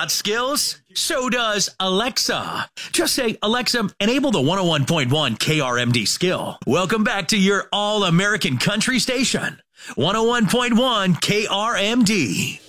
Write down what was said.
got skills? So does Alexa. Just say, Alexa, enable the 101.1 KRMD skill. Welcome back to your all-American country station, 101.1 KRMD.